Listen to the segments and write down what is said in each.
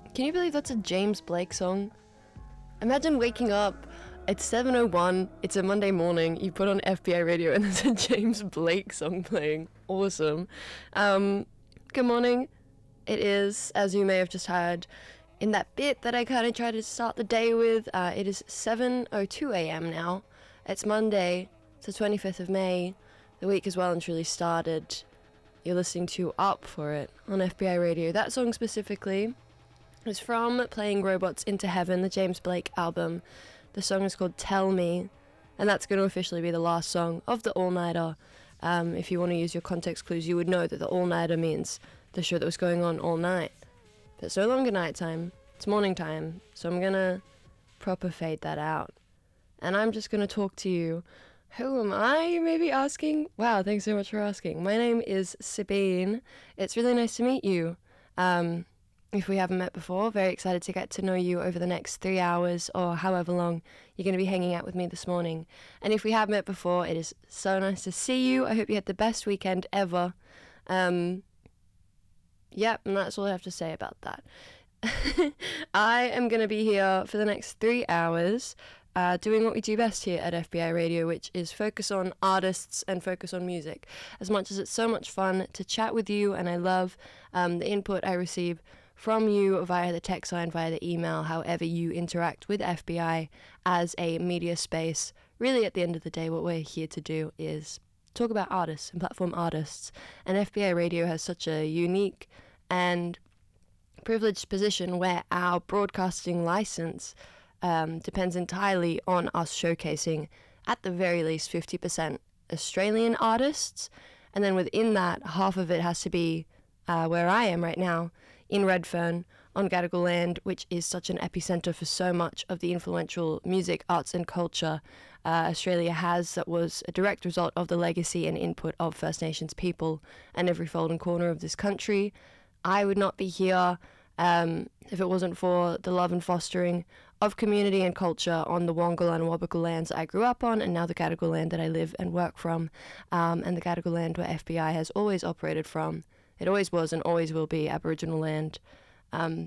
Can you believe that's a James Blake song? Imagine waking up, it's 7:01, it's a Monday morning, you put on FBI radio and there's a James Blake song playing. Awesome. Good morning. It is, as you may have just heard, in that bit that I kind of tried to start the day with, it is 7:02 a.m. now. It's Monday, it's the 25th of May. The week has well and truly started. You're listening to Up For It on FBI radio. That song specifically is from Playing Robots into Heaven, the James Blake album. The song is called Tell Me, and that's going to officially be the last song of the all-nighter. If you want to use your context clues, you would know that the all-nighter means the show that was going on all night. But it's no longer nighttime, it's morning time, so I'm going to proper fade that out. And I'm just going to talk to you. Who am I, you may be asking? Wow, thanks so much for asking. My name is Sabine. It's really nice to meet you. If we haven't met before, very excited to get to know you over the next 3 hours or however long you're going to be hanging out with me this morning. And if we have met before, it is so nice to see you. I hope you had the best weekend ever. Yep, and that's all I have to say about that. I am going to be here for the next 3 hours doing what we do best here at FBI Radio, which is focus on artists and focus on music. As much as it's so much fun to chat with you, and I love the input I receive from you via the text line, via the email, however you interact with FBI as a media space. Really, at the end of the day, what we're here to do is talk about artists and platform artists. And FBI Radio has such a unique and privileged position where our broadcasting license depends entirely on us showcasing, at the very least, 50% Australian artists. And then within that, half of it has to be where I am right now, in Redfern, on Gadigal land, which is such an epicenter for so much of the influential music, arts and culture Australia has, that was a direct result of the legacy and input of First Nations people and every fold and corner of this country. I would not be here if it wasn't for the love and fostering of community and culture on the Wongal and Wabakal lands I grew up on, and now the Gadigal land that I live and work from, and the Gadigal land where FBI has always operated from. It always was and always will be Aboriginal land. But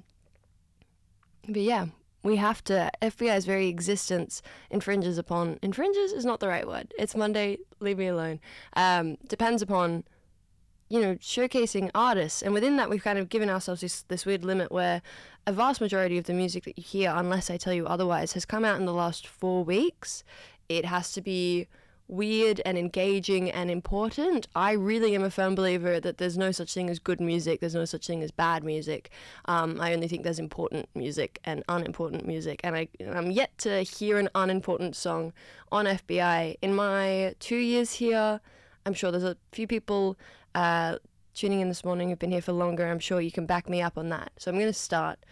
yeah, we have to, FBI's very existence infringes is not the right word. It's Monday, leave me alone. Depends upon, showcasing artists. And within that, we've kind of given ourselves this weird limit where a vast majority of the music that you hear, unless I tell you otherwise, has come out in the last 4 weeks. It has to be weird and engaging and important. I really am a firm believer that there's no such thing as good music, there's no such thing as bad music. I only think there's important music and unimportant music, and I'm yet to hear an unimportant song on FBI. In my 2 years here, I'm sure there's a few people tuning in this morning who've been here for longer. I'm sure you can back me up on that. So I'm going to start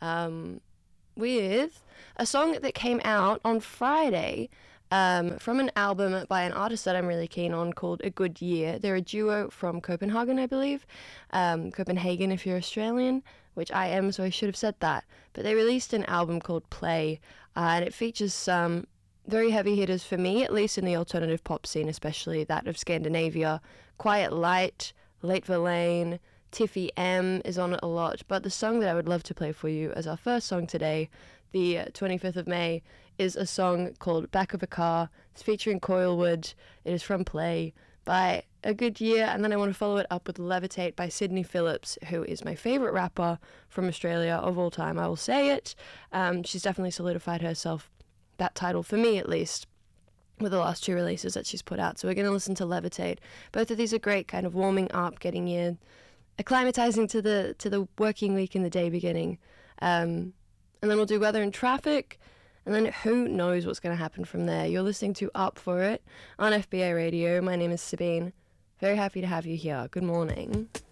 with a song that came out on Friday from an album by an artist that I'm really keen on called A Good Year. They're a duo from Copenhagen, I believe. Copenhagen if you're Australian, which I am, so I should have said that. But they released an album called Play, and it features some very heavy hitters for me, at least in the alternative pop scene, especially that of Scandinavia. Quiet Light, Late Verlaine, Tiffy M is on it a lot. But the song that I would love to play for you as our first song today, the 25th of May, is a song called Back of a Car. It's featuring Coilwood. It is from Play by A Good Year, and then I want to follow it up with Levitate by Sydney Phillips, who is my favourite rapper from Australia of all time. I will say it. She's definitely solidified herself, that title, for me at least, with the last 2 releases that she's put out. So we're going to listen to Levitate. Both of these are great, kind of warming up, getting you acclimatizing to the working week and the day beginning. And then we'll do weather and traffic, and then who knows what's going to happen from there. You're listening to Up For It on FBI Radio. My name is Sabine. Very happy to have you here. Good morning.